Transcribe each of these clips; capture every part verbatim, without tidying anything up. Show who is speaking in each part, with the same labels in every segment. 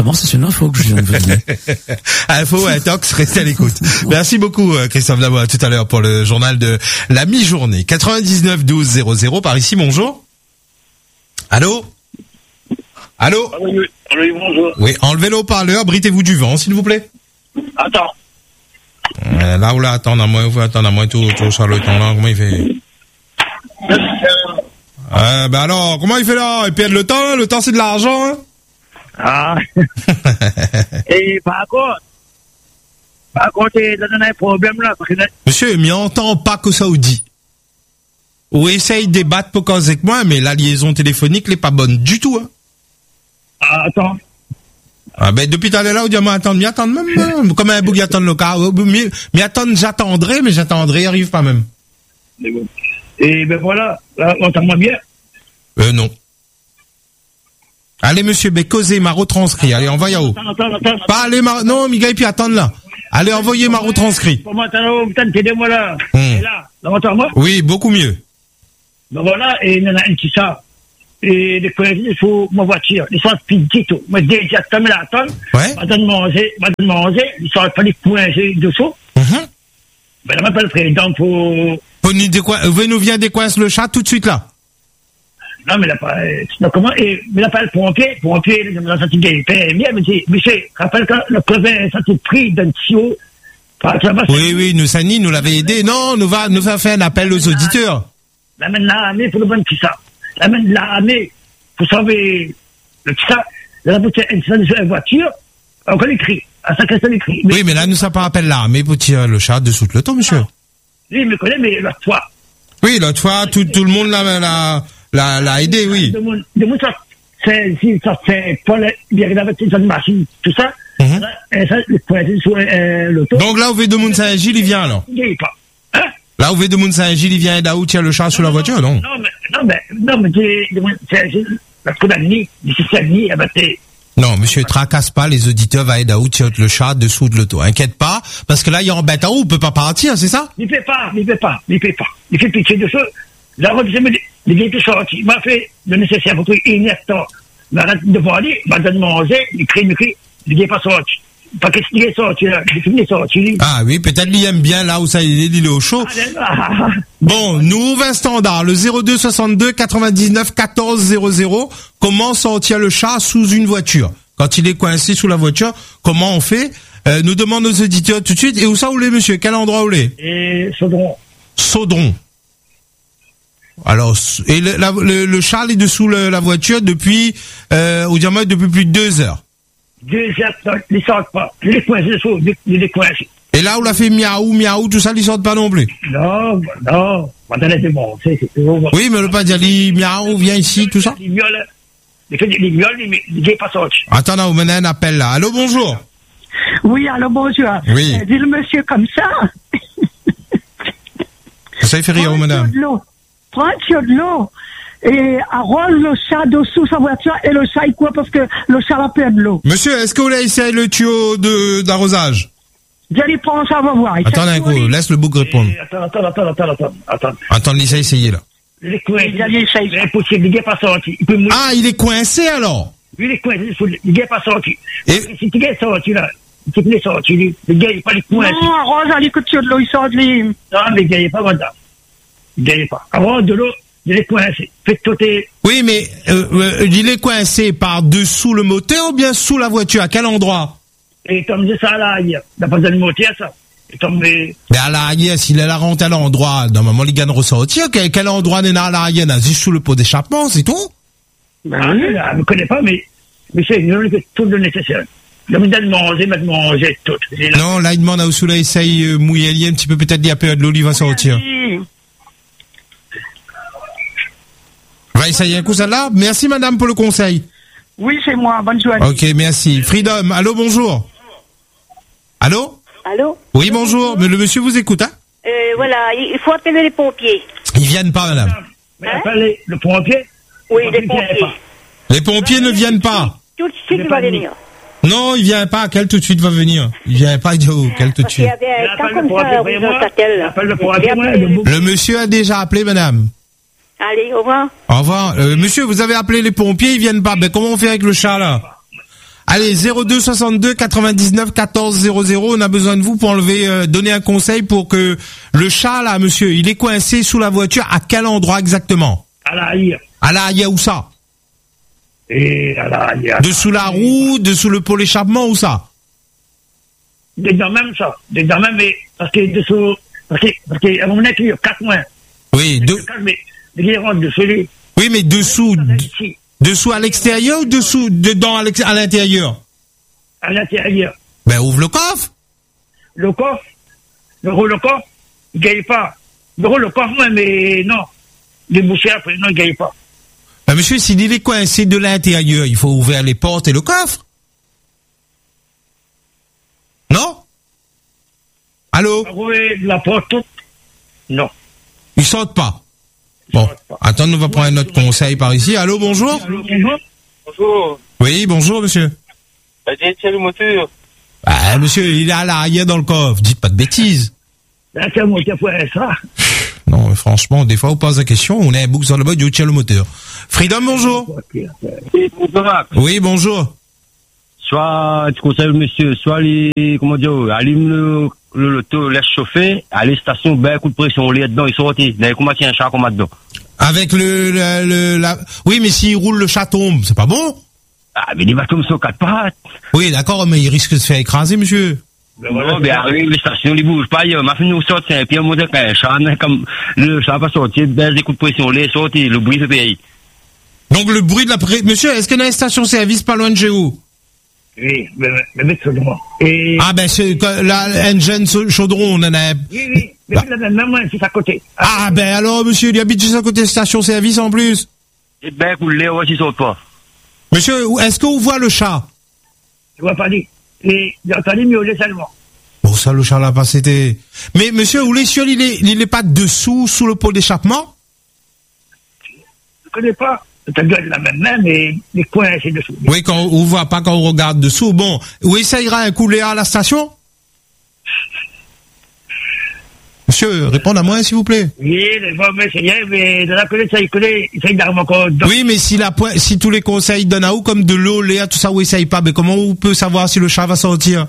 Speaker 1: justement, c'est une info que je viens de vous donner.
Speaker 2: Info, intox, restez à l'écoute. Merci beaucoup, Christophe Dabois, à tout à l'heure pour le journal de la mi-journée. quatre-vingt-dix-neuf douze zéro zéro par ici, bonjour. Allô? Allô?
Speaker 3: Ah oui, oui, bonjour.
Speaker 2: Oui, enlevez le haut-parleur, abritez-vous du vent, s'il vous plaît.
Speaker 3: Attends.
Speaker 2: Euh, là où là, attends, à moi, vous attendre à moi, tout, tout, Charloton, là, comment il fait? Euh, ben alors, comment il fait là? Il perd le temps, le temps c'est de l'argent, hein?
Speaker 3: Ah. Et par contre, par contre, il y a un problème là. Parce que...
Speaker 2: Monsieur, mais entend pas que ça vous dit. Ou essaye de débattre pour causer avec moi, mais la liaison téléphonique n'est pas bonne du tout, hein?
Speaker 3: Ah, attends.
Speaker 2: Ah ben depuis tout à l'heure là, on dit moi attendre, m'y attendre même, hein. Comme un bouc attendre le cas, m'y attendre, j'attendrai, mais j'attendrai, il arrive pas même.
Speaker 3: Et ben voilà, là, entends-moi bien.
Speaker 2: Euh non. Allez monsieur, ben causez, m'a retranscrit, allez envoyez à haut.
Speaker 3: Attends, attends, attends. attends.
Speaker 2: Pas allez, ma... non, Miguel puis attendre là. Allez envoyez m'a retranscrit.
Speaker 3: Pour moi, attends, putain, t'aidez-moi là.
Speaker 2: Hum.
Speaker 3: Et là, là, entends-moi.
Speaker 2: Oui, beaucoup mieux.
Speaker 3: Ben voilà, et il y en a un qui ça. Et les collègues, il faut ma voiture. Ils sont piqués tout. Moi, déjà, comme la attend,
Speaker 2: Ouais.
Speaker 3: va de manger, va de manger, ils sont pas les coincés dessous.
Speaker 2: Mm-hmm.
Speaker 3: Ben, là, m'appelle le président pour...
Speaker 2: Vous nous, décoin... Vous nous viens décoincer le chat tout de suite là.
Speaker 3: Non, mais là, pas, non, comment, et, mais là, pas le pompier, pompier, là, dans la sortie des P M I, mais c'est, mais c'est, rappelle quand le province a été pris d'un tuyau, par là-bas.
Speaker 2: Oui, oui, nous, Sani, nous l'avait aidé. Non, nous va, nous va faire un appel aux auditeurs.
Speaker 3: Là, maintenant, l'armée, pour le bon petit ça. Là, maintenant, l'armée, pour sauver le petit ça, là, pour une une voiture, on connaît l'écrit. À ça, qu'est-ce qu'on écrit.
Speaker 2: Oui, mais là, nous, ça pas appel là. Mais pour tirer le chat dessous le temps, monsieur.
Speaker 3: Lui, il me connaît, mais l'autre fois.
Speaker 2: Oui, l'autre fois, tout, tout le monde l'a, l'a, l'a, l'a aidé, oui.
Speaker 3: De mon, de mon, ça, c'est, si, ça, c'est, pas le, il arrive avec une machine, tout ça.
Speaker 2: Mm-hmm.
Speaker 3: Là, et ça, le pointer sur, euh, l'auto.
Speaker 2: Donc là, où veut de Moun Saint-Gilles, il vient, alors.
Speaker 3: Il n'y a pas. Hein?
Speaker 2: Là, où veut de Moun Saint-Gilles, il vient et d'où tient le chat sur la voiture, non?
Speaker 3: Non, mais, non, mais, non, mais, de Moun Saint-Gilles, la coup d'année, d'ici cette nuit, elle va être,
Speaker 2: Non, monsieur, tracasse pas, les auditeurs va aider à où tient le chat dessous de l'auto. Inquiète pas, parce que là, il y a en bête à où, on peut pas partir, c'est ça?
Speaker 3: il fait pas, il fait pas, il fait pas. Il fait pitié de ça. La robe, c'est, les gars, tout sorti. Il m'a fait le nécessaire pour qu'il y ait un temps. Il m'a de voler, il m'a donné de manger, il crie, il crie, il n'est pas sorti. Pas qu'est-ce qu'il est sorti, là. Il est fini sorti.
Speaker 2: Ah oui, peut-être qu'il aime bien là où ça, il est au chaud.
Speaker 3: Ah,
Speaker 2: Bon, nous ouvrons un standard, le zéro deux soixante-deux quatre-vingt-dix-neuf quatorze zéro zéro. Comment sortir le chat sous une voiture? Quand il est coincé sous la voiture, comment on fait? Euh, nous demandons aux auditeurs tout de suite. Et où ça où l'est, monsieur? Quel endroit où l'est?
Speaker 3: Et Saudron.
Speaker 2: Saudron. Alors, et le, la, le, le chat est dessous le, la voiture depuis, euh, au diamant depuis plus de deux heures.
Speaker 3: Deux heures, ils sortent pas. Il est coincé dessous, il est coincé.
Speaker 2: Et là où l'a fait miaou, miaou, tout ça, ils sortent pas non plus.
Speaker 3: Non, non, on va donner bon, c'est, c'est toujours.
Speaker 2: Oui, mais le pas dire, il miaou, viens ici, tout ça.
Speaker 3: Les viols, les viols, il n'est pas sorti.
Speaker 2: Attends, on a un appel là. Allô, bonjour.
Speaker 4: Oui, allô, bonjour.
Speaker 2: Oui.
Speaker 4: Euh, dis le monsieur comme ça.
Speaker 2: Ça il fait rire, madame.
Speaker 4: De l'eau. Prends un tuyau de l'eau et arrose le chat dessous sa voiture et le chat il court parce que le chat va perdre l'eau.
Speaker 2: Monsieur, est-ce que vous voulez essayer le tuyau de, d'arrosage?
Speaker 4: Je lui prends ça, on va voir. Il
Speaker 2: Attends un coup, laisse le bouc répondre.
Speaker 3: Et attends, attends, attends, attends, attends, attends.
Speaker 2: Attends, laissez essayer là.
Speaker 3: Il est coincé. Il est impossible, il n'est pas sorti. Il peut mourir.
Speaker 2: Ah, il est coincé alors?
Speaker 3: Lui, il est coincé, il n'est pas sorti.
Speaker 2: Et...
Speaker 3: Si tu es sorti là, si tu es sorti, lui, le gars, il n'est pas les coincé.
Speaker 4: Non, arrose, allez, coup de tuyau de l'eau, il sort de lui.
Speaker 3: Non, mais le gars, il n'est pas madame. Il n'est pas. Arrose de l'eau, il est coincé. Faites tout tes...
Speaker 2: Oui, mais euh, euh, il est coincé par dessous le moteur ou bien sous la voiture? À quel endroit?
Speaker 3: Et il tombe de ça à l'arrière. Il n'a pas donné le moteur, ça. Il tombe...
Speaker 2: Mais à l'arrière, s'il est la rente à l'endroit, normalement, il gagne ressortir. Quel, quel endroit n'est à l'arrière? Juste sous le pot d'échappement, c'est tout?
Speaker 3: Ben, ah, je ne connais pas, mais, mais c'est une que tout le nécessaire. Il m'a donné de manger, il m'a de manger tout. Là.
Speaker 2: Non, là, il demande à Ousoula, essaye euh, mouiller un petit peu, peut-être il y a peu de l'eau, il va sortir.
Speaker 4: Oui.
Speaker 2: Va essayer un coup, celle-là. Merci, madame, pour le conseil.
Speaker 4: Oui, c'est moi. Bonne journée.
Speaker 2: Ok, merci. Freedom, allô, bonjour. Allô?
Speaker 5: Allô?
Speaker 2: Oui, bonjour. Mais le monsieur vous écoute, hein?
Speaker 5: Euh, voilà, il faut appeler les pompiers.
Speaker 2: Ils viennent pas, madame.
Speaker 3: Mais hein? Appelez le pompier?
Speaker 5: Oui, les pompiers.
Speaker 2: Les pompiers ne viennent pas.
Speaker 5: Tout de suite, il va venir.
Speaker 2: Non, il vient pas. Quel tout de suite va venir? Il vient pas, Joe. Quel tout de suite?
Speaker 5: Parce qu'il y avait un temps comme ça, horizon Châtel.
Speaker 2: Le monsieur a déjà appelé, madame.
Speaker 5: Allez, au revoir.
Speaker 2: Au revoir. Euh, monsieur, vous avez appelé les pompiers, ils viennent pas. Ben, comment on fait avec le chat, là? Allez, zéro deux soixante-deux quatre-vingt-dix-neuf quatorze zéro zéro, on a besoin de vous pour enlever, euh, donner un conseil pour que le chat, là, monsieur, il est coincé sous la voiture. À quel endroit exactement?
Speaker 3: À la haie.
Speaker 2: À la haie, où ça?
Speaker 3: Et à la haie.
Speaker 2: Dessous la roue, dessous le pôle échappement, où ça?
Speaker 3: Dedans même ça. Dedans même, mais, parce que dessous, parce que, parce que, à mon avis, il y a quatre mois.
Speaker 2: Oui, de...
Speaker 3: Mais, les rentrent dessous les...
Speaker 2: Oui, mais dessous, d- dessous à l'extérieur ou dessous, dedans à, l'ex- à l'intérieur?
Speaker 3: À l'intérieur.
Speaker 2: Ben, ouvre le coffre.
Speaker 3: Le coffre, le roule le coffre, il ne gagne pas. Le roule le coffre, moi, mais non. Les bouchées après, non, il ne gagne pas.
Speaker 2: Ben, monsieur, s'il est coincé de l'intérieur, il faut ouvrir les portes et le coffre. Non? Allô?
Speaker 3: Rouler la porte toute? Non.
Speaker 2: Ils sortent pas. Bon, attends, on va prendre un autre conseil par ici. Allô, bonjour?
Speaker 3: Allô, bonjour.
Speaker 1: Bonjour.
Speaker 2: Oui, bonjour, monsieur.
Speaker 1: Bah, j'ai tiens le moteur.
Speaker 2: Ah, monsieur, il est à l'arrière dans le coffre. Dites pas de bêtises.
Speaker 3: Là, c'est moi qui ai fait ça.
Speaker 2: Non, mais franchement, des fois, on pose la question, on a un bouc sur le bas, du tient le moteur. Freedom, bonjour.
Speaker 1: Et bonjour.
Speaker 2: Oui, bonjour.
Speaker 1: Soit, tu conseilles le monsieur, soit les, comment dire, allume le, le, l'auto, laisse chauffer, à les stations, ben, coup de pression, on les dedans, ils sont sortis. D'ailleurs, comment il y a un chat comme dedans?
Speaker 2: Avec le, le, le la... Oui, mais s'il roule, le chat tombe, c'est pas bon?
Speaker 1: Ah, mais il va comme ça, quatre pattes.
Speaker 2: Oui, d'accord, mais il risque de se faire écraser, monsieur.
Speaker 3: Ben voilà,
Speaker 1: Non, ben, arrive, les stations, ils bougent pas, il m'a fait nous sortir, et puis, on m'a dit qu'un chat, comme, le chat va sortir, ben, des coups de pression, les sortis, le bruit fait payer.
Speaker 2: Donc, le bruit de la pré... Monsieur, est-ce qu'il y a une station-service pas loin de chez vous?
Speaker 3: oui, mais, mais, mais, c'est moi. Et,
Speaker 2: Ah, ben, c'est, la engine chaudron, on en a...
Speaker 3: oui, oui, mais,
Speaker 2: Bah.
Speaker 3: mais, même moi, c'est à côté.
Speaker 2: Ah, ben, alors, monsieur, il habite juste à côté de station-service en plus.
Speaker 1: Et ben, coup de lait, ouais, s'ils sortent pas.
Speaker 2: Monsieur, est-ce qu'on voit le chat?
Speaker 3: Je vois pas dit. Et, j'ai entendu miauler seulement.
Speaker 2: Bon, ça, le chat là pas, c'était... Mais, monsieur, où les sioles, il est, il est pas dessous, sous le pôle d'échappement?
Speaker 3: Je connais pas. Ta gueule la même main, mais les coins, c'est dessous.
Speaker 2: Oui, quand on voit pas quand on regarde dessous. Bon, où ça ira un coup Léa à la station? Monsieur, répondez à moi, s'il vous plaît.
Speaker 3: Oui, les bons, mais c'est bien, mais de la connaître, ça, il connaît, il sait d'armes encore. dedans.
Speaker 2: Oui, mais si la pointe, si tous les conseils donnent à où, comme de l'eau, Léa, tout ça, où essaye pas, mais comment on peut savoir si le chat va sortir?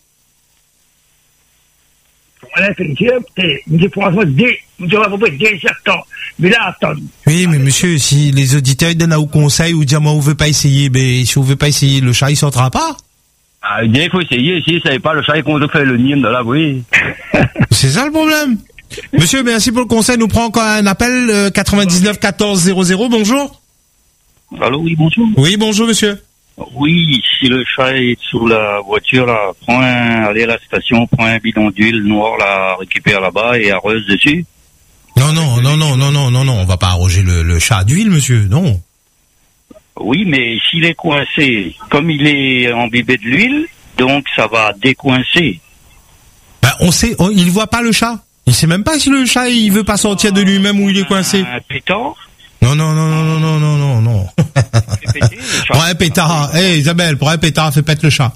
Speaker 3: Voilà, c'est le dieu, c'est, je pense, moi, des, je vais vous dire des certains. Mais là, attends.
Speaker 2: Oui, mais monsieur, si les auditeurs ils donnent à où conseil, ou disent, moi, on veut pas essayer, ben, si on veut pas essayer, le chat, il sortira pas?
Speaker 1: Ah, bien, il faut essayer, si, ça savait pas, le chat, il compte faire le nid de là, oui.
Speaker 2: C'est ça le problème. Monsieur, merci pour le conseil. Nous prenons encore un appel, euh, quatre-vingt-dix-neuf quatorze zéro zéro. Bonjour.
Speaker 6: Allô, oui, bonjour.
Speaker 2: Oui, bonjour, monsieur.
Speaker 6: Oui, si le chat est sous la voiture, là, prends un, allez à la station, prends un bidon d'huile noire, là, récupère là-bas et arrose dessus.
Speaker 2: Non, non, non, non, non, non, non, non, on va pas arroger le, le chat d'huile, monsieur, non.
Speaker 6: Oui, mais s'il est coincé, comme il est imbibé de l'huile, donc ça va décoincer.
Speaker 2: Ben, on sait, on, il voit pas le chat. Il sait même pas si le chat, il veut pas sortir de lui-même ou il est coincé.
Speaker 6: Un pétard.
Speaker 2: Non, non, non, non, non, non, non, non.
Speaker 6: Péter, le chat.
Speaker 2: Pour un pétard, hé hey, Isabelle, pour un pétard, fais pète le chat.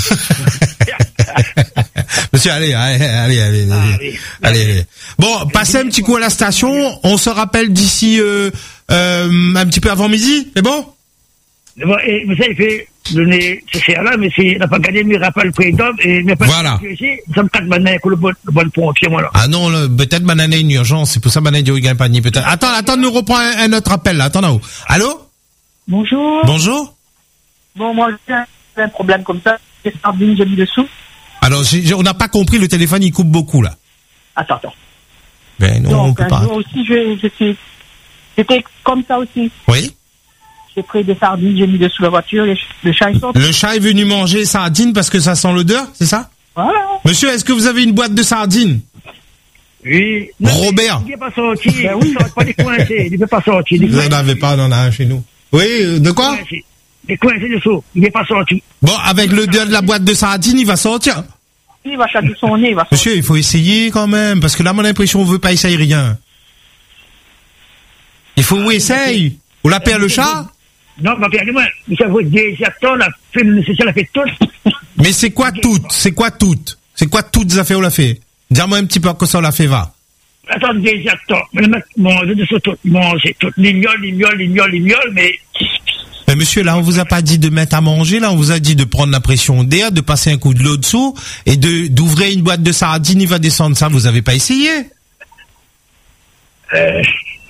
Speaker 2: Monsieur, allez, allez, allez, allez,
Speaker 3: Ah,
Speaker 2: allez,
Speaker 3: oui.
Speaker 2: allez, allez. Bon, passez un petit coup à la station. On se rappelle d'ici euh, euh, un petit peu avant midi, c'est bon?
Speaker 3: Bon, et, mais ça, il fait donner ce cher-là, mais c'est, il n'a pas gagné, mais il rappelle le président, et il n'a pas
Speaker 2: Voilà.
Speaker 3: ici, nous sommes quatre bananes, le bon, le bon pompier, moi, là.
Speaker 2: Ah non, le- peut-être banane une urgence, c'est pour ça banane du gagne panier, peut-être. Attends, attends, nous reprend un, un autre appel, là. Attends, là-haut. Allô?
Speaker 7: Bonjour.
Speaker 2: Bonjour?
Speaker 7: Bon, moi, j'ai un problème comme ça. J'ai sardines, j'ai mis dessous.
Speaker 2: Alors, j'ai- j'ai- on n'a pas compris, le téléphone, il coupe beaucoup, là.
Speaker 7: Attends, attends.
Speaker 2: Ben non, on
Speaker 7: Donc,
Speaker 2: peut
Speaker 7: un
Speaker 2: pas.
Speaker 7: jour aussi, je, je suis... J'étais comme ça aussi.
Speaker 2: Oui?
Speaker 7: J'ai pris des sardines, j'ai mis dessous la voiture, les, ch- le chat est sorti.
Speaker 2: Le chat est venu manger sardines parce que ça sent l'odeur, c'est ça?
Speaker 7: Voilà.
Speaker 2: Monsieur, est-ce que vous avez une boîte de sardines?
Speaker 3: Oui.
Speaker 2: Robert.
Speaker 3: Il n'est pas sorti,
Speaker 7: Ben
Speaker 3: il ne sort pas des coincés, il ne peut pas sortir.
Speaker 2: Vous n'en avez pas, on en a un chez nous. Oui, euh, de quoi?
Speaker 3: Des coincés dessous, il n'est pas sorti.
Speaker 2: Bon, avec l'odeur de la boîte de sardines, il va sortir.
Speaker 7: Il va chatter son nez, il va sortir.
Speaker 2: Monsieur, il faut essayer quand même, parce que là, mon impression, on veut pas essayer rien. Il faut où essaye? On la perd le chat?
Speaker 3: Non, ma pierre, moi, mais ça vaut des acteurs, la fait le nécessaire, la fait tout.
Speaker 2: Mais c'est quoi toutes? C'est quoi toutes? C'est quoi toutes les affaires on l'a fait? Dis-moi un petit peu que ça on l'a fait, va.
Speaker 3: Attends, des acteurs, mais le mec mange dessous tout, il mange tout. Il miaule, il miaule, il miaule, il miaule, mais
Speaker 2: Mais monsieur, là, on vous a pas dit de mettre à manger, là, on vous a dit de prendre la pression d'air, de passer un coup de l'eau dessous, et de, d'ouvrir une boîte de sardines, il va descendre. Ça, vous avez pas essayé?
Speaker 3: Euh,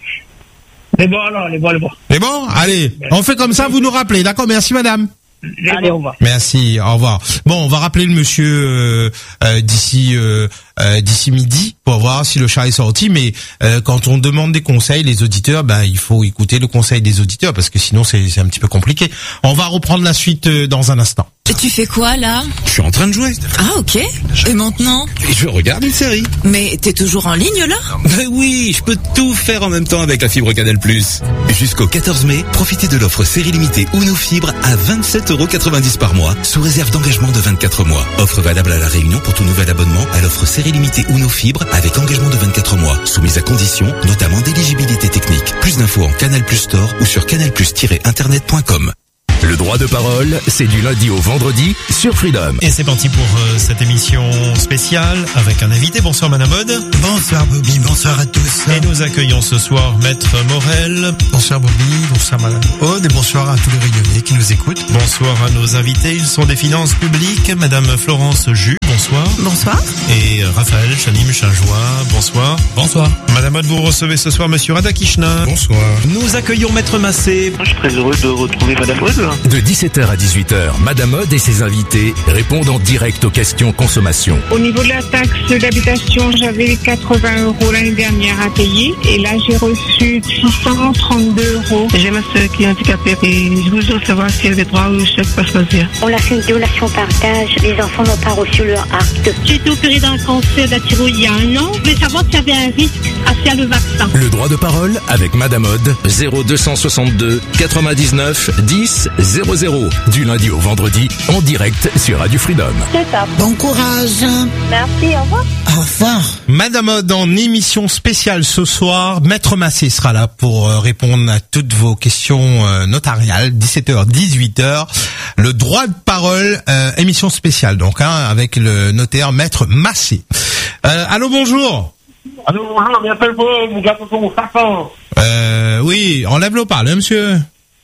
Speaker 3: les bons, alors, les bons, les bons.
Speaker 2: C'est bon? Allez, on fait comme ça, vous nous rappelez. D'accord, merci madame.
Speaker 3: Allez, au revoir.
Speaker 2: Merci, au revoir. Bon, on va rappeler le monsieur euh, euh, d'ici euh, euh, d'ici midi pour voir si le chat est sorti. Mais euh, quand on demande des conseils, les auditeurs, ben il faut écouter le conseil des auditeurs parce que sinon c'est c'est un petit peu compliqué. On va reprendre la suite euh, dans un instant.
Speaker 8: Et tu fais quoi là?
Speaker 9: Je suis en train de jouer.
Speaker 8: Ah ok. Et maintenant?
Speaker 9: Je regarde une série.
Speaker 8: Mais t'es toujours en ligne là?
Speaker 9: Ben oui, je peux tout faire en même temps avec la fibre Canal plus. Jusqu'au quatorze mai, profitez de l'offre série limitée Uno Fibre à vingt-sept euros quatre-vingt-dix par mois, sous réserve d'engagement de vingt-quatre mois. Offre valable à La Réunion pour tout nouvel abonnement à l'offre série limitée Uno Fibre avec engagement de vingt-quatre mois, soumise à conditions, notamment d'éligibilité technique. Plus d'infos en Canal plus Store ou sur canal plus tiret internet point com.
Speaker 10: Le droit de parole, c'est du lundi au vendredi sur Freedom.
Speaker 11: Et c'est parti pour euh, cette émission spéciale avec un invité. Bonsoir Madame Aude.
Speaker 12: Bonsoir Bobby, bonsoir à tous.
Speaker 11: Et nous accueillons ce soir Maître Morel.
Speaker 12: Bonsoir Bobby, bonsoir Madame Aude et bonsoir à tous les Réunionnais qui nous écoutent.
Speaker 11: Bonsoir à nos invités, ils sont des finances publiques. Madame Florence Jus, bonsoir.
Speaker 8: Bonsoir.
Speaker 11: Et Raphaël Chanim Chinjoie, bonsoir. Bonsoir. Madame Aude, vous recevez ce soir Monsieur Radakishna.
Speaker 12: Bonsoir.
Speaker 11: Nous accueillons Maître Massé.
Speaker 6: Je suis très heureux de retrouver Madame Aude.
Speaker 10: De dix-sept heures à dix-huit heures, Madame Aude et ses invités répondent en direct aux questions consommation.
Speaker 13: Au niveau de la taxe d'habitation, j'avais quatre-vingts euros l'année dernière à payer et là j'ai reçu six cent trente-deux euros.
Speaker 7: J'ai ma soeur qui est handicapée et je voudrais savoir si elle a droit au chèque pas choisir.
Speaker 5: On a fait une donation partage, les enfants n'ont pas reçu leur acte.
Speaker 13: J'ai été opérée d'un cancer de la thyroïde il y a un an. Je voulais savoir s'il y avait un risque à le vaccin.
Speaker 10: Le droit de parole avec Madame Aude, zéro deux cent soixante-deux quatre-vingt-dix-neuf dix zéro zéro, du lundi au vendredi, en direct sur Radio Freedom.
Speaker 5: C'est ça.
Speaker 12: Bon courage.
Speaker 5: Merci, au revoir.
Speaker 12: Au revoir.
Speaker 2: Madame Aude, en émission spéciale ce soir, Maître Massé sera là pour euh, répondre à toutes vos questions euh, notariales, dix-sept heures, dix-huit heures. Le droit de parole, euh, émission spéciale donc, hein, avec le notaire Maître Massé. Euh, allô, bonjour.
Speaker 3: Allô, bonjour, bien fait pour vous gâteau sur mon sapin.
Speaker 2: Euh, oui, enlève le parle, hein, monsieur.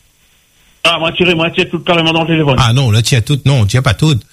Speaker 3: Ah, moi, tirez, moi, tirez tout carrément dans le téléphone.
Speaker 2: Ah non, là, tu as toutes, non, tu as pas toutes.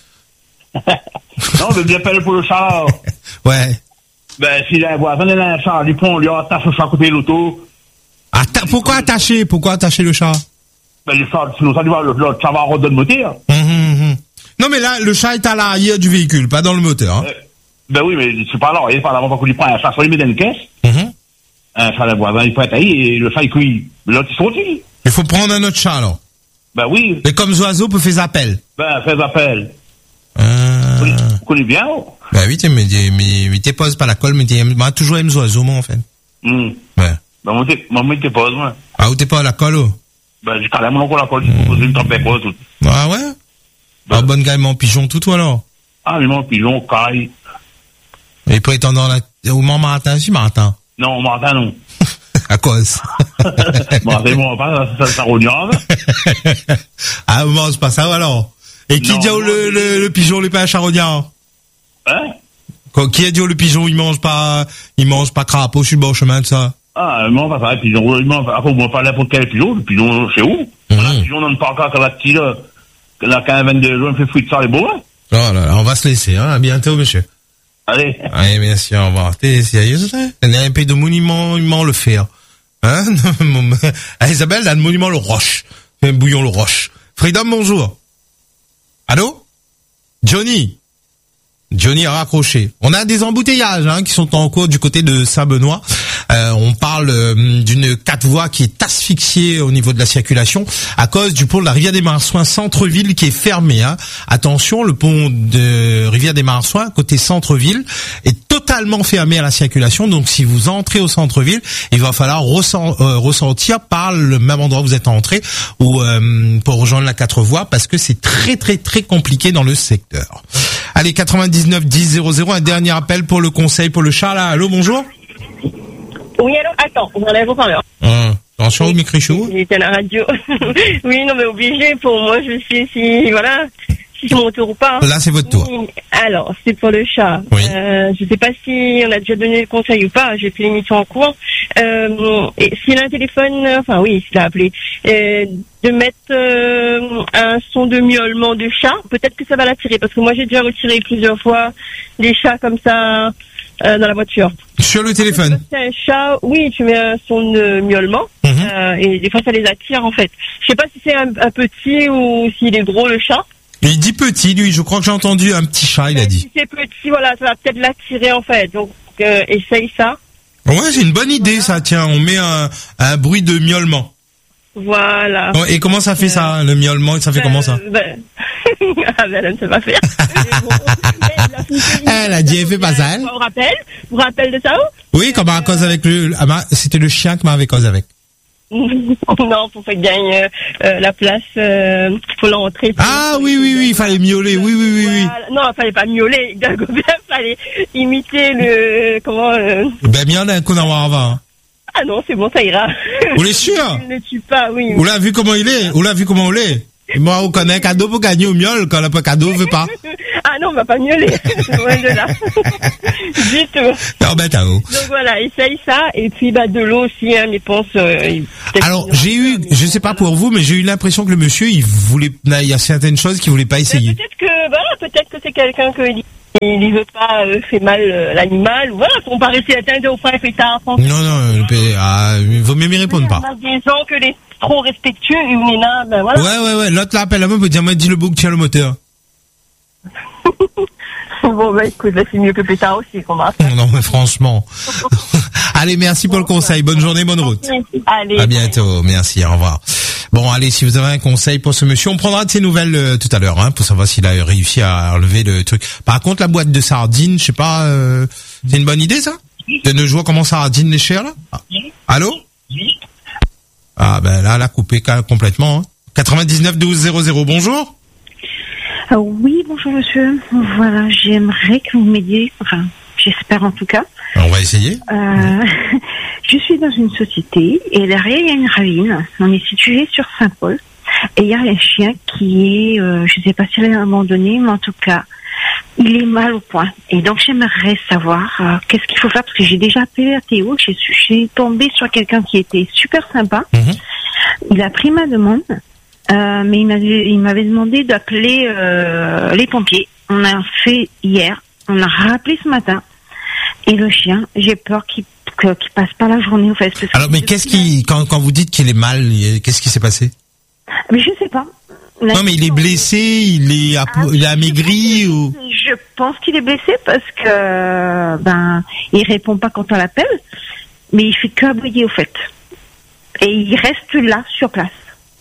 Speaker 3: Non, mais bien fait pour le chat.
Speaker 2: Ouais.
Speaker 3: Ben, s'il a, voilà, venez là, un chat, du pont, on lui attache le chat à côté de l'auto.
Speaker 2: Atta- pourquoi attacher? Pourquoi attacher le chat?
Speaker 3: Ben, le chat, sinon, ça lui va, le, le chat va redonner le moteur.
Speaker 2: Hum, hum, hum. Non, mais là, le chat est à l'arrière du véhicule, pas dans le moteur. Hein.
Speaker 3: Euh, ben oui, mais c'est pas là, il est pas là, avant qu'on lui prenne un chat, soit il met dans une caisse.
Speaker 2: Hum.
Speaker 3: Un chat, ben, il faut être ahí, et le chat, il cuit. L'autre, il sortit.
Speaker 2: Il faut prendre un autre chat, alors.
Speaker 3: Ben oui.
Speaker 2: Et comme oiseau peut faire appel.
Speaker 3: Ben, fais appel.
Speaker 2: Euh...
Speaker 3: Vous connaissez bien, oh?
Speaker 2: Ben oui, t'es, mais, mais, mais t'es pas, pas la colle, mais t'es, moi, toujours aime les oiseaux, moi, en fait.
Speaker 3: Hum.
Speaker 2: Ouais.
Speaker 3: Ben, moi, t'es, moi, t'es pas, moi.
Speaker 2: Ah, ou t'es pas à la colle, oh?
Speaker 3: Ben, j'ai carrément encore la colle, il faut poser une tempête, quoi, tout.
Speaker 2: Ah ouais? Ben. Ah, bonne gamme en pigeon, tout, toi, alors?
Speaker 3: Ah, mais mon pigeon, caille.
Speaker 2: Et prétendant la, au Montmartin, si, Martin?
Speaker 3: Non, au Martin, non.
Speaker 2: À cause.
Speaker 3: Bon, c'est bon, pas, ça, ça, ça regarde.
Speaker 2: Ah, on mange pas ça, alors? Et qui
Speaker 3: non,
Speaker 2: dit
Speaker 3: non,
Speaker 2: le, le, le pigeon, il pas un charognard?
Speaker 3: Hein?
Speaker 2: Quoi, qui a dit le pigeon, il mange pas, il mange pas crapaud sur le bon chemin de ça?
Speaker 3: Ah, non, pas ça, le pigeon, il mange, après, on va pas n'importe quel pigeon, le pigeon, c'est où?
Speaker 2: Mmh.
Speaker 3: Le pigeon, on n'en parle pas, quand la petite, là, la quinze vingt-deux jours, on fait foutre ça, les beaux, hein?
Speaker 2: Oh là là, on va se laisser, hein, à bientôt, monsieur.
Speaker 3: Allez.
Speaker 2: Allez, bien sûr, au revoir. T'es sérieux, ça? Il y a un pays de monument, monument le faire. Hein? Ah, Isabelle, dans le monument le Roche. Un bouillon le Roche. Freedom, bonjour. Allô? Johnny? Johnny a raccroché. On a des embouteillages hein, qui sont en cours du côté de Saint-Benoît. Euh, on parle euh, d'une quatre voies qui est asphyxiée au niveau de la circulation à cause du pont de la Rivière des Marsouins centre-ville qui est fermé. Hein. Attention, le pont de Rivière des Marsouins côté centre-ville est totalement fermé à la circulation. Donc si vous entrez au centre-ville, il va falloir ressent, euh, ressortir par le même endroit où vous êtes entré ou euh, pour rejoindre la quatre voies parce que c'est très très très compliqué dans le secteur. Allez, quatre-vingt-dix-neuf dix zéro zéro, un dernier appel pour le conseil pour le chat là. Allô, bonjour.
Speaker 14: Oui, allô, attends, on enlève le haut-parleur.
Speaker 2: Euh, attention au micro chaud.
Speaker 14: J'étais à la radio. Oui, non, mais obligé, pour moi, je suis ici, voilà. si c'est mon tour ou pas.
Speaker 2: Là, c'est votre tour.
Speaker 14: Alors, c'est pour le chat.
Speaker 2: Oui.
Speaker 14: Euh, je sais pas si on a déjà donné le conseil ou pas. J'ai fait l'émission en cours. Euh, et s'il a un téléphone, enfin oui, s'il a appelé, euh, de mettre euh, un son de miaulement de chat, peut-être que ça va l'attirer. Parce que moi, j'ai déjà retiré plusieurs fois des chats comme ça euh, dans la voiture.
Speaker 2: Sur le téléphone.
Speaker 14: C'est un chat, oui, tu mets un son de miaulement,
Speaker 2: Mhm.
Speaker 14: euh, et des fois ça les attire en fait. Je sais pas si c'est un, un petit ou s'il est gros le chat.
Speaker 2: Il dit petit, lui. Je crois que j'ai entendu un petit chat, il a dit.
Speaker 14: Si c'est petit, voilà, ça va peut-être l'attirer en fait. Donc euh, essaye ça.
Speaker 2: Ouais, c'est une bonne idée, ça. Tiens, on met un, un bruit de miaulement.
Speaker 14: Voilà.
Speaker 2: Oh, et comment ça fait ça, le miaulement? Ça fait
Speaker 14: Ben,
Speaker 2: comment ça?
Speaker 14: ben... ah ben elle ne sait pas faire.
Speaker 2: Elle a dit, elle fait pas ça, elle.
Speaker 14: Vous vous rappelez Vous vous rappelez de ça ou?
Speaker 2: Oui, comme à cause avec le, ah bah, c'était le chien qui m'avait cause avec.
Speaker 14: Non, pour faire gagner euh, la place euh, pour l'entrée.
Speaker 2: Ah oui, oui, oui, il fallait miauler, oui, oui, oui, oui.
Speaker 14: Voilà. Non, il fallait pas miauler, il fallait imiter le... Comment euh...
Speaker 2: Ben, miaule un coup d'avoir avant.
Speaker 14: Ah non, c'est bon, ça ira.
Speaker 2: Vous l'êtes sûr?
Speaker 14: Il ne tue pas, oui.
Speaker 2: Vous l'avez vu comment il est? Vous l'avez vu comment on l'est? Moi, on connaît un cadeau pour gagner au miaule, quand on n'a pas cadeau, on veut pas.
Speaker 14: Ah non, on va pas miauler. Loin de là. Du tout.
Speaker 2: Non, ben, t'as où?
Speaker 14: Donc voilà, essaye ça, et puis bah de l'eau aussi, hein, mais pense... Euh,
Speaker 2: Alors, j'ai eu, je sais pas pour vous, mais j'ai eu l'impression que le monsieur, il voulait, il y a certaines choses qu'il voulait pas essayer.
Speaker 14: Peut-être que, voilà, peut-être que c'est quelqu'un qui il il veut pas euh, faire mal euh, l'animal, ou voilà, on paraît essayer d'atteindre au frère et tard.
Speaker 2: Non, non, le P- ah, il vaut mieux m'y répondre pas.
Speaker 14: On a des gens que les trop respectueux, et on est là, ben voilà.
Speaker 2: Ouais, ouais, ouais, l'autre l'appelle la main pour dire, moi, dis le beau que tient le moteur.
Speaker 14: Bon, bah écoute, là, c'est mieux que pétard aussi, qu'on va.
Speaker 2: Non, mais franchement. Allez, merci pour le conseil. Bonne journée, bonne route.
Speaker 14: Allez.
Speaker 2: À bientôt. Merci, au revoir. Bon, allez, si vous avez un conseil pour ce monsieur, on prendra de ses nouvelles euh, tout à l'heure, hein, pour savoir s'il a réussi à relever le truc. Par contre, la boîte de sardines, je sais pas, euh, c'est une bonne idée, ça? De nos jours, comment sardines les chères, là? Ah. Allô? Ah, ben là, elle a coupé complètement, hein. quatre-vingt-dix-neuf douze zéro zéro, bonjour.
Speaker 15: Euh, oui, bonjour monsieur. Voilà, j'aimerais que vous m'aidiez, enfin, j'espère en tout cas.
Speaker 2: On va essayer.
Speaker 15: Euh, je suis dans une société et derrière il y a une ravine. On est situé sur Saint-Paul et il y a un chien qui est, euh, je ne sais pas s'il est abandonné, mais en tout cas, il est mal au point. Et donc j'aimerais savoir euh, qu'est-ce qu'il faut faire parce que j'ai déjà appelé à Théo, j'ai suis tombé sur quelqu'un qui était super sympa.
Speaker 2: Mmh.
Speaker 15: Il a pris ma demande. Euh, mais il m'avait, il m'avait demandé d'appeler euh, les pompiers. On a fait hier, on a rappelé ce matin. Et le chien, j'ai peur qu'il, que, qu'il passe pas la journée au fait.
Speaker 2: Alors, mais qu'est-ce qui, quand, quand vous dites qu'il est mal, qu'est-ce qui s'est passé?
Speaker 15: Mais je sais pas. La
Speaker 2: non, mais il est blessé, il est, ah, il est amaigri ou?
Speaker 15: Je pense qu'il est blessé parce que ben il répond pas quand on l'appelle, mais il fait qu'aboyer au fait. Et il reste là sur place.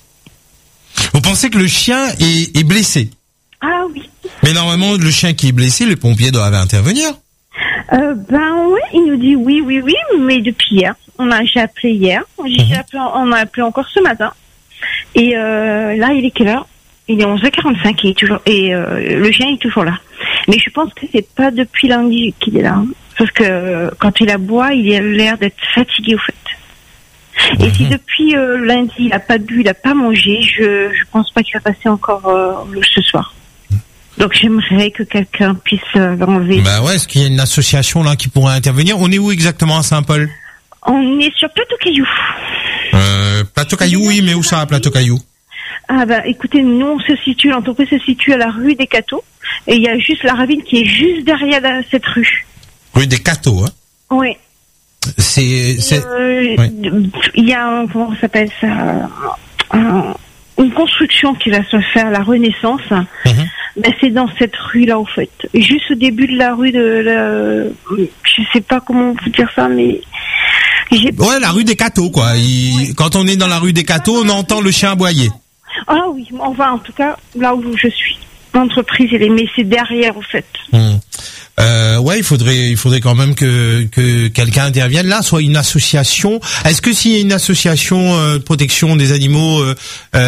Speaker 2: Vous pensez que le chien est, est blessé?
Speaker 15: Ah oui.
Speaker 2: Mais normalement, le chien qui est blessé, les pompiers doivent intervenir.
Speaker 15: Euh, ben oui, il nous dit oui, oui, oui, mais depuis hier. On a, j'ai appelé hier, j'ai
Speaker 2: Mmh.
Speaker 15: appelé, on a appelé encore ce matin. Et euh, là, il est quelle heure? Il est onze heures quarante-cinq et, il est toujours, et euh, le chien est toujours là. Mais je pense que c'est pas depuis lundi qu'il est là. Hein, parce que euh, quand il aboie, il a l'air d'être fatigué au fait. Et
Speaker 2: Mmh.
Speaker 15: si depuis euh, lundi, il n'a pas bu, il n'a pas mangé, je je pense pas qu'il va passer encore euh, ce soir. Donc j'aimerais que quelqu'un puisse euh, l'enlever.
Speaker 2: Bah ouais, est-ce qu'il y a une association là qui pourrait intervenir? On est où exactement à Saint-Paul?
Speaker 15: On est sur Plateau Caillou.
Speaker 2: Euh, Plateau Caillou, oui, mais où ça, Plateau Caillou?
Speaker 15: Ah bah écoutez, nous on se situe, l'entreprise se situe à la rue des Cateaux, et il y a juste la ravine qui est juste derrière la- cette rue.
Speaker 2: Rue des Cateaux, hein?
Speaker 15: Oui.
Speaker 2: C'est, c'est,
Speaker 15: Euh,
Speaker 2: oui.
Speaker 15: Il y a un, comment ça s'appelle ça, un- une construction qui va se faire, la Renaissance.
Speaker 2: Mhm.
Speaker 15: Ben, c'est dans cette rue-là, au fait. Juste au début de la rue de la... Je sais pas comment vous dire ça, mais... j'ai-
Speaker 2: Ouais, la rue des Cateaux, quoi. Il- Quand on est dans la rue des Cateaux, on entend le chien aboyer.
Speaker 15: Ah oui, enfin, en tout cas, là où je suis. L'entreprise, elle est... Mais c'est derrière, au fait.
Speaker 2: Hmm. Euh, ouais, il faudrait, il faudrait quand même que que quelqu'un intervienne là, soit une association. Est-ce que s'il y a une association euh, de protection des animaux, euh,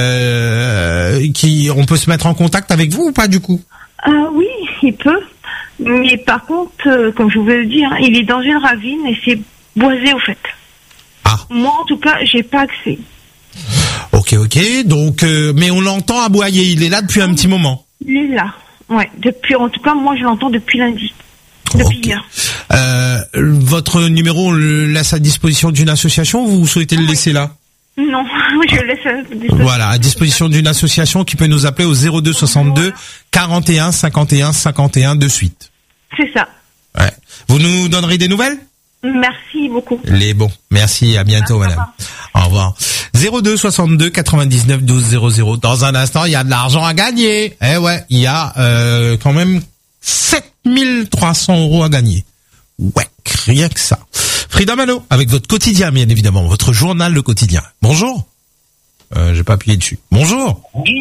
Speaker 2: euh, qui, on peut se mettre en contact avec vous ou pas du coup?
Speaker 15: Ah oui, il peut. Mais par contre, euh, comme je vous le dire, il est dans une ravine et c'est boisé, au fait.
Speaker 2: Ah.
Speaker 15: Moi, en tout cas, j'ai pas accès.
Speaker 2: Ok, ok. Donc, euh, mais on l'entend aboyer. Il est là depuis un petit moment.
Speaker 15: Il est là. Ouais, depuis, en tout cas, moi, je l'entends depuis lundi. Depuis
Speaker 2: okay.
Speaker 15: hier.
Speaker 2: Euh, votre numéro, on le laisse à disposition d'une association ou vous souhaitez le laisser là?
Speaker 15: Non, je le laisse à disposition.
Speaker 2: Voilà, à disposition d'une association qui peut nous appeler au zéro deux soixante-deux quarante et un cinquante et un cinquante et un de suite.
Speaker 15: C'est ça.
Speaker 2: Ouais. Vous nous donnerez des nouvelles?
Speaker 15: Merci beaucoup.
Speaker 2: Les bons. Merci, à bientôt,
Speaker 15: ah,
Speaker 2: madame. Au revoir. zéro deux soixante-deux quatre-vingt-dix-neuf douze zéro zéro. Dans un instant, il y a de l'argent à gagner. Eh ouais, il y a euh, quand même sept mille trois cents euros à gagner. Ouais, rien que ça. Frida Malo, avec votre quotidien, bien évidemment, votre journal le quotidien. Bonjour. Euh, j'ai pas appuyé dessus. Bonjour.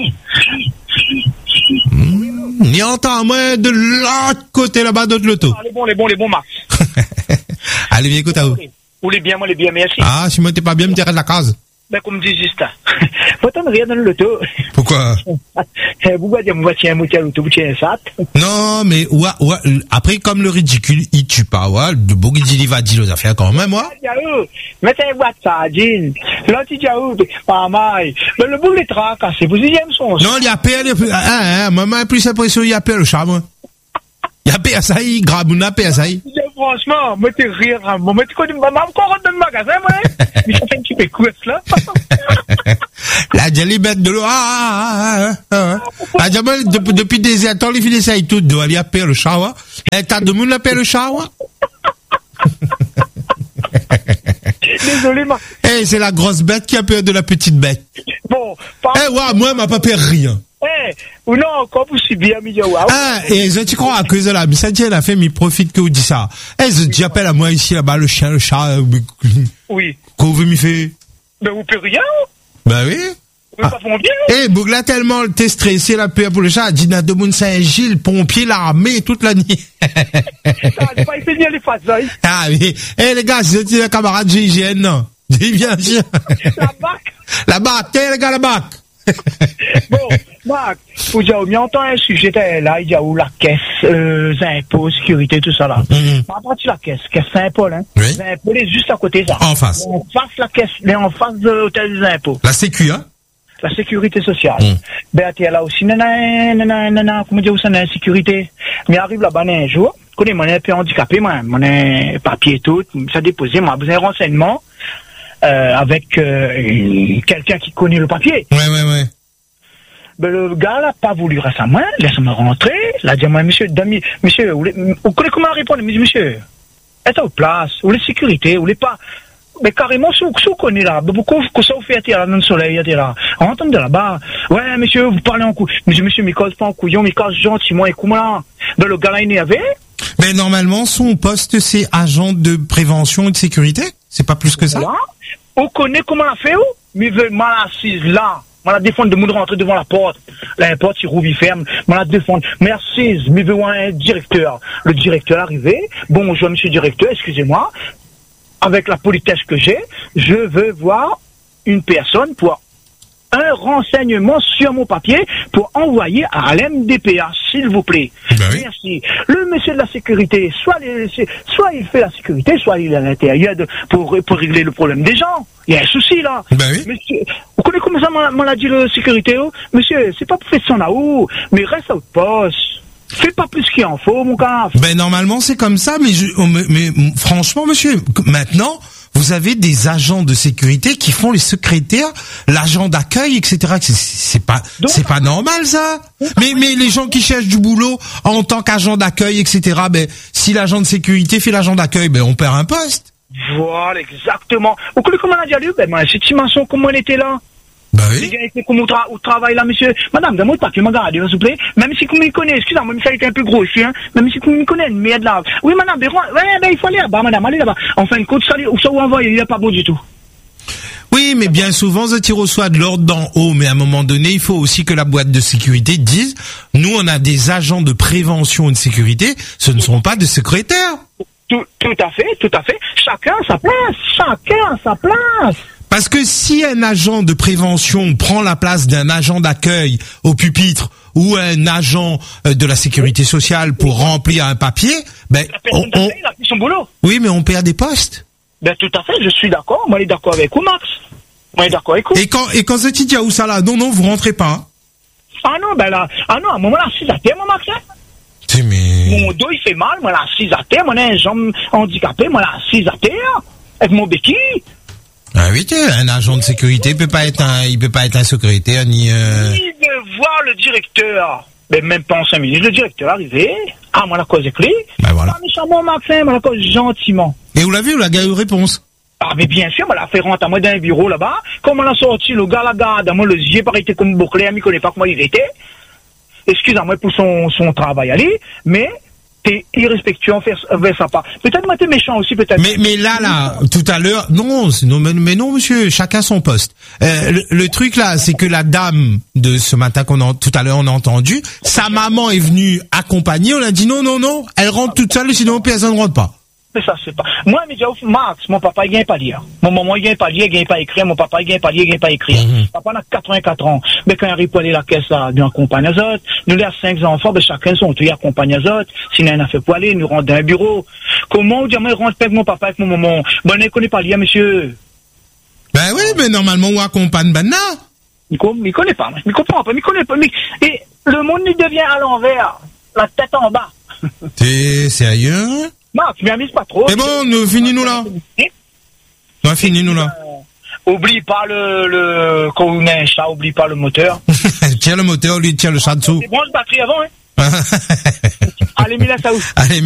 Speaker 2: Mmh, il entend moi de l'autre côté là-bas de l'auto.
Speaker 16: Ah, les bons, les bons, les bons, Max.
Speaker 2: Allez, bien, écoute à vous.
Speaker 16: Vous les bien, moi les bien, merci.
Speaker 2: Ah, si moi t'es pas bien, me tirer de la case.
Speaker 16: Ben, comme dit Justin. Faut t'en rien dans l'auto.
Speaker 2: Pourquoi?
Speaker 16: Vous voyez, vous voyez un moitié à l'auto, vous tiens un sat.
Speaker 2: Non, mais, ouais, ouais, après, comme le ridicule, il tue pas, ouais, de beau il va dire aux affaires quand même, ouais.
Speaker 16: Mettez un boîte ça, Jean. L'anti-diaou, pas mal. Mais le bout, les traces, c'est vous y aimez son.
Speaker 2: Non, il y a pire, hein, hein, maman, plus impression, il y a pire le chat, moi. Il y a pire ça, il grabe, on a pire ça.
Speaker 16: Franchement, moi, t'es rire, moi, t'es connu, maman, encore dans le magasin, moi. Mais ça fait un petit peu course, là.
Speaker 2: La jelly bête de l'eau, ah, ah, ah, ah. La jelly, depuis, depuis des temps, les filles, ça, ils tout, doivent aller à pire le chat, ouais. Eh, t'as de monde, la pire le chat, ouais.
Speaker 16: Désolé, ma.
Speaker 2: Eh, c'est la grosse bête qui a peur de la petite bête.
Speaker 16: Bon, pas.
Speaker 2: Eh, ouais, moi, m'a pas peur rien.
Speaker 16: Eh, ou non, comme vous suivez bien, mi
Speaker 2: ah, et je te crois à cause de la, mais ça tient, la fait, mais profite que vous dites ça. Eh, je j'appelle à moi ici, là-bas, le chien, le chat, euh,
Speaker 16: oui.
Speaker 2: Qu'on veut m'y faire?
Speaker 16: Ben, vous pouvez rien?
Speaker 2: Ben oui.
Speaker 16: Vous ah. pas bien?
Speaker 2: Eh, Bougla, tellement, t'es stressé, la peur pour le chat, dit, n'a de moun Saint-Gilles, pompier, l'armée, toute la nuit.
Speaker 16: Ça, j'ai pas essayé les façons.
Speaker 2: Ah, oui. Eh, les gars, c'est un camarade G I G N, non? Dis bien, chien.
Speaker 16: La bac?
Speaker 2: La bac, tiens, les gars, la bac.
Speaker 16: Bon, Marc, vous avez entendu un sujet là, il y a où la caisse, euh, impôts, sécurité, tout ça là.
Speaker 2: Mm-hmm.
Speaker 16: Par rapport à la caisse, caisse Saint-Paul, hein.
Speaker 2: Oui.
Speaker 16: Saint-Paul est juste à côté ça.
Speaker 2: En face.
Speaker 16: En face la caisse, mais en face de l'hôtel des impôts.
Speaker 2: La sécu, hein?
Speaker 16: La sécurité sociale.
Speaker 2: Mm.
Speaker 16: Ben, tu es là aussi, nana, nana, nana, comment dire, où ça, la sécurité. Mais arrive là-bas un jour, connais, moi, un peu handicapé, moi, mon papier et tout, ça déposé, moi, besoin de renseignements. Euh, avec euh, quelqu'un qui connaît le papier.
Speaker 2: Ouais, ouais, ouais.
Speaker 16: Ben, le gars n'a pas voulu récemment, laisse-moi rentrer. Il a dit, moi, monsieur, demi, monsieur, vous, vous connaissez comment répondre? Il dit, monsieur, êtes en place, vous voulez sécurité, vous voulez pas. Mais carrément, si vous, si vous connaissez là, beaucoup, que ça vous fait là, dans le soleil, là, on entend de là-bas. Ouais, monsieur, vous parlez en couillon. Monsieur, monsieur, mais cause pas en couillon, mais cause gentiment, et comment là? Ben, le gars là, il est énervé.
Speaker 2: Mais normalement, son poste, c'est agent de prévention et de sécurité. C'est pas plus que ça.
Speaker 16: Voilà. On connaît comment on a fait, où? Mais veut mal assise là. On la défendre de nous rentrer devant la porte. La porte, il rouvre, il ferme. On la défendre. Mais assise, mais veut un directeur. Le directeur arrivé. Bonjour, monsieur le directeur, excusez-moi. Avec la politesse que j'ai, je veux voir une personne pour un renseignement sur mon papier pour envoyer à l'M D P A, s'il vous plaît.
Speaker 2: Ben oui.
Speaker 16: Merci. Le monsieur de la sécurité, soit, les, soit il fait la sécurité, soit il est à l'intérieur de, pour, pour régler le problème des gens. Il y a un souci là.
Speaker 2: Ben oui.
Speaker 16: Monsieur, vous connaissez comment ça m'a, m'a dit le sécurité? Oh? Monsieur, c'est pas pour faire ça là-haut, mais reste à votre poste. Fais pas plus qu'il en faut, mon gars.
Speaker 2: Ben normalement c'est comme ça, mais, je, mais, mais franchement, monsieur, maintenant. Vous avez des agents de sécurité qui font les secrétaires, l'agent d'accueil, et cetera. C'est, c'est pas, Donc, c'est pas normal, ça. Mais, mais les gens qui cherchent du boulot en tant qu'agent d'accueil, et cetera. Ben, si l'agent de sécurité fait l'agent d'accueil, ben, on perd un poste.
Speaker 16: Voilà, exactement. Vous connaissez comment on a dit à lui? Ben, moi, cette dimension, comment on était là?
Speaker 2: Bah oui.
Speaker 16: Les gars étaient comme au, tra- au travail là, monsieur. Madame, donne-moi le papier, regardez, s'il vous plaît. Même si vous me connaissez, excusez-moi, même si ça a été un peu gros ici, hein. Même si vous me connaissez, mais de là. Oui, madame, ben, ouais, ben, il faut aller là-bas, madame, allez là-bas. En fin de compte, ça, ça vous envoie, il n'est pas bon du tout.
Speaker 2: Oui, mais bien souvent, je reçoit de l'ordre d'en haut, mais à un moment donné, il faut aussi que la boîte de sécurité dise, nous, on a des agents de prévention et de sécurité, ce ne sont pas des secrétaires.
Speaker 16: Tout, tout à fait, tout à fait. Chacun a sa place, chacun a sa place.
Speaker 2: Parce que si un agent de prévention prend la place d'un agent d'accueil au pupitre ou un agent de la sécurité sociale pour remplir un papier, ben on, on...
Speaker 16: il a fait son boulot.
Speaker 2: Oui, mais on perd des postes.
Speaker 16: Ben tout à fait, je suis d'accord. Moi, je suis d'accord avec vous, Max. Moi, je suis d'accord avec vous.
Speaker 2: Et quand et quand c'est Titia ou ça là, non non, vous rentrez pas. Hein.
Speaker 16: Ah non, ben là, ah non, à un moment là, assise à terre, mon Max.
Speaker 2: Tu mais...
Speaker 16: Mon dos, il fait mal, moi là, assise à terre, moi, j'ai une jambe handicapée, moi là, assise à terre, avec mon béquille.
Speaker 2: Ah oui, un agent de sécurité, il peut pas être un, il peut pas être un secrétaire, ni, euh...
Speaker 16: Il veut voir le directeur. Mais même pas en cinq minutes, le directeur est arrivé. Ah, moi, la cause est clé.
Speaker 2: Ben voilà.
Speaker 16: Ah, méchamment, Maxime, moi, la cause gentiment.
Speaker 2: Et vous l'avez vu, la gars a eu réponse?
Speaker 16: Ah, mais bien sûr, moi, la fait rentrer à moi d'un bureau là-bas. Comme on a sorti, le gars, la garde, moi, le yeux, pareil, était comme bouclé, il ne connaît pas comment il était. Excusez-moi pour son, son travail, allez, mais t'es irrespectueux envers sa part. Peut-être moi t'es méchant aussi, peut-être.
Speaker 2: Mais mais là là, tout à l'heure, non, non mais, mais non monsieur, chacun son poste. Euh, le, le truc là, c'est que la dame de ce matin qu'on a tout à l'heure on a entendu, sa maman est venue accompagner, on a dit non non non, elle rentre toute seule sinon personne ne rentre pas.
Speaker 16: Mais ça c'est pas. Moi mais j'ai Max, mon papa il gagne pas lire. Mon maman il gagne pas lire, il gagne pas écrire, mon papa il gagne pas lire, il gagne pas écrire. Mm-hmm. Papa a quatre-vingt-quatre ans. Mais quand il arrive pour aller la caisse là, nous accompagne les autres. Nous les cinq enfants, ben chacun son tour, il accompagne les autres. Sinon il a fait pour aller, nous rentre dans un bureau. Comment dire moi rentre avec mon papa avec mon maman. Bon il connaît pas lire monsieur.
Speaker 2: Ben oui, mais normalement on accompagne ben là.
Speaker 16: Il connaît, connaît pas, il comprend pas, il connaît pas. Mais, et le monde il devient à l'envers, la tête en bas.
Speaker 2: T'es sérieux?
Speaker 16: Non, tu m'amuses pas trop.
Speaker 2: C'est bon, nous, finis-nous là. Non, finis-nous là.
Speaker 16: Euh, oublie pas le, le, quand on a un chat, oublie pas le moteur.
Speaker 2: Tiens le moteur, lui, tiens le chat dessous.
Speaker 16: C'est bon, le batterie avant, hein. Allez, mets la ça où?
Speaker 2: Allez,